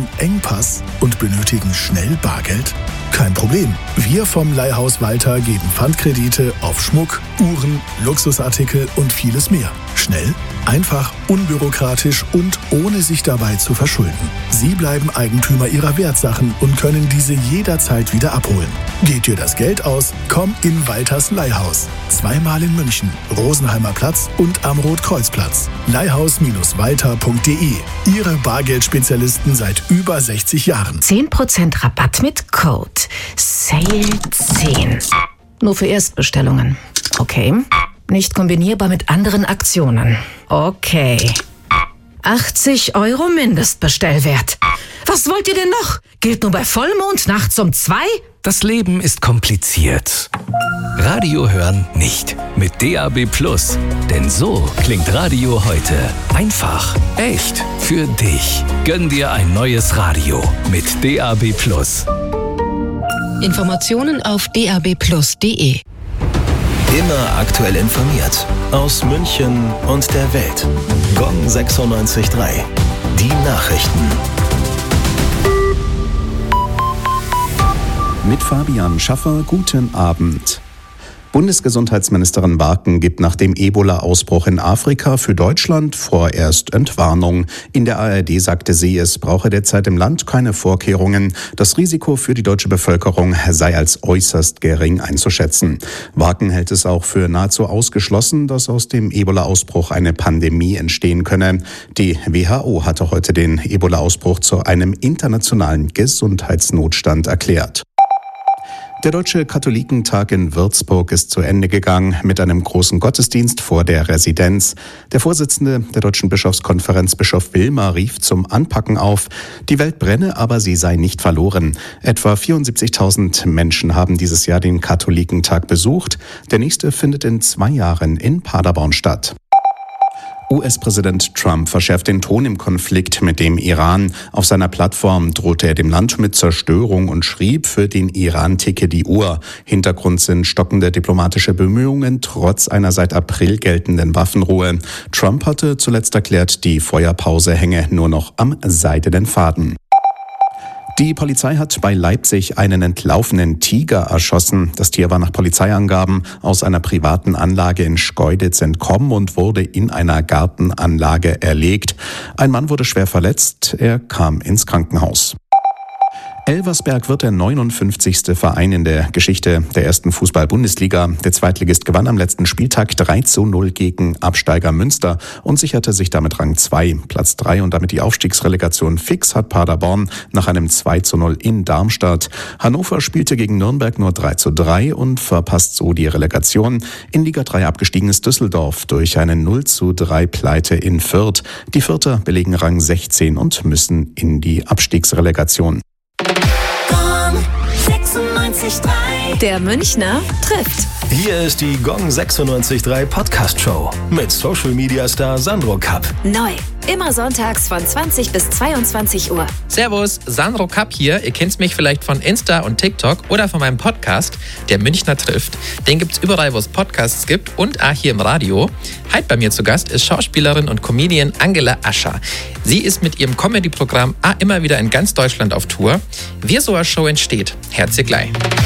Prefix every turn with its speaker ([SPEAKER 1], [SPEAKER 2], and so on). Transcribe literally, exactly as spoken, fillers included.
[SPEAKER 1] einen Engpass und benötigen schnell Bargeld? Kein Problem. Wir vom Leihhaus Walter geben Pfandkredite auf Schmuck, Uhren, Luxusartikel und vieles mehr. Schnell, einfach, unbürokratisch und ohne sich dabei zu verschulden. Sie bleiben Eigentümer Ihrer Wertsachen und können diese jederzeit wieder abholen. Geht dir das Geld aus? Komm in Walters Leihhaus. Zweimal in München, Rosenheimer Platz und am Rotkreuzplatz. leihhaus Walter punkt de. Ihre Bargeldspezialisten seit über sechzig Jahren.
[SPEAKER 2] zehn Prozent Rabatt mit Code Sale zehn. Nur für Erstbestellungen. Okay. Nicht kombinierbar mit anderen Aktionen. Okay. achtzig Euro Mindestbestellwert. Was wollt ihr denn noch? Gilt nur bei Vollmond nachts um zwei?
[SPEAKER 3] Das Leben ist kompliziert. Radio hören nicht. Mit D A B Plus. Denn so klingt Radio heute. Einfach, echt, für dich. Gönn dir ein neues Radio mit D A B Plus.
[SPEAKER 4] Informationen auf d a b plus punkt de.
[SPEAKER 5] Immer aktuell informiert. Aus München und der Welt. Gong sechsundneunzig Komma drei. Die Nachrichten.
[SPEAKER 6] Mit Fabian Schaffer, guten Abend. Bundesgesundheitsministerin Barken gibt nach dem Ebola-Ausbruch in Afrika für Deutschland vorerst Entwarnung. In der A R D sagte sie, es brauche derzeit im Land keine Vorkehrungen. Das Risiko für die deutsche Bevölkerung sei als äußerst gering einzuschätzen. Barken hält es auch für nahezu ausgeschlossen, dass aus dem Ebola-Ausbruch eine Pandemie entstehen könne. Die W H O hatte heute den Ebola-Ausbruch zu einem internationalen Gesundheitsnotstand erklärt. Der Deutsche Katholikentag in Würzburg ist zu Ende gegangen mit einem großen Gottesdienst vor der Residenz. Der Vorsitzende der Deutschen Bischofskonferenz, Bischof Wilmer, rief zum Anpacken auf. Die Welt brenne, aber sie sei nicht verloren. Etwa vierundsiebzigtausend Menschen haben dieses Jahr den Katholikentag besucht. Der nächste findet in zwei Jahren in Paderborn statt. U S-Präsident Trump verschärft den Ton im Konflikt mit dem Iran. Auf seiner Plattform drohte er dem Land mit Zerstörung und schrieb, für den Iran ticke die Uhr. Hintergrund sind stockende diplomatische Bemühungen trotz einer seit April geltenden Waffenruhe. Trump hatte zuletzt erklärt, die Feuerpause hänge nur noch am seidenen Faden. Die Polizei hat bei Leipzig einen entlaufenen Tiger erschossen. Das Tier war nach Polizeiangaben aus einer privaten Anlage in Schkeuditz entkommen und wurde in einer Gartenanlage erlegt. Ein Mann wurde schwer verletzt, er kam ins Krankenhaus. Elversberg wird der neunundfünfzigste Verein in der Geschichte der ersten Fußball-Bundesliga. Der Zweitligist gewann am letzten Spieltag drei zu null gegen Absteiger Münster und sicherte sich damit Rang zwei. Platz drei und damit die Aufstiegsrelegation fix hat Paderborn nach einem zwei zu null in Darmstadt. Hannover spielte gegen Nürnberg nur drei zu drei und verpasst so die Relegation. In Liga drei abgestiegen ist Düsseldorf durch eine null zu drei Pleite in Fürth. Die Vierter belegen Rang sechzehn und müssen in die Abstiegsrelegation.
[SPEAKER 4] Der Münchner trifft.
[SPEAKER 5] Hier ist die Gong sechsundneunzig Komma drei Podcast Show mit Social Media Star Sandro Kapp.
[SPEAKER 4] Neu. Immer sonntags von zwanzig bis zweiundzwanzig Uhr.
[SPEAKER 7] Servus, Sandro Kapp hier. Ihr kennt mich vielleicht von Insta und TikTok oder von meinem Podcast, der Münchner trifft. Den gibt's überall, wo es Podcasts gibt und auch hier im Radio. Heute bei mir zu Gast ist Schauspielerin und Comedian Angela Ascher. Sie ist mit ihrem Comedy-Programm auch immer wieder in ganz Deutschland auf Tour. Wie so eine Show entsteht, hört ihr gleich.